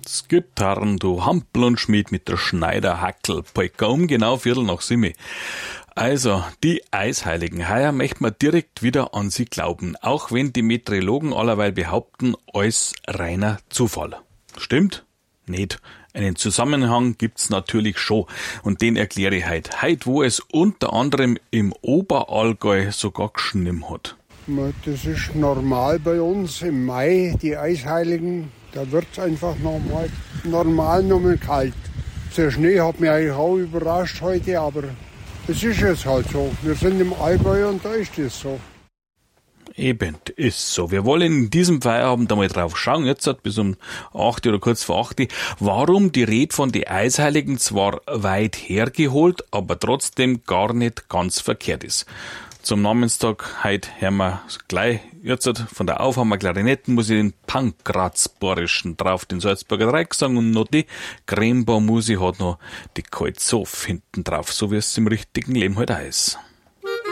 Das Gitarren, du Hampel und Schmied mit der Schneider-Hackel, Polka genau 6:15. Also, die Eisheiligen, heuer möchten wir direkt wieder an sie glauben, auch wenn die Meteorologen allerweil behaupten, alles reiner Zufall. Stimmt? Nicht. Einen Zusammenhang gibt's natürlich schon und den erkläre ich heute. Heute, wo es unter anderem im Oberallgäu sogar geschnitten hat. Das ist normal bei uns im Mai, die Eisheiligen. Da wird's einfach normal nochmal kalt. Der Schnee hat mich eigentlich auch überrascht heute, aber es ist jetzt halt so. Wir sind im Allgäu und da ist es so. Eben, ist so. Wir wollen in diesem Feierabend einmal drauf schauen, jetzt bis um 8 oder kurz vor 8, warum die Rede von die Eisheiligen zwar weit hergeholt, aber trotzdem gar nicht ganz verkehrt ist. Zum Namenstag heute hören wir gleich, jetzt von der Aufhammer Klarinetten muss ich den Pankrazborischen drauf, den Salzburger Dreigesang und noch die Grembaumusi hat noch die Kaltsoff hinten drauf, so wie es im richtigen Leben halt auch ist.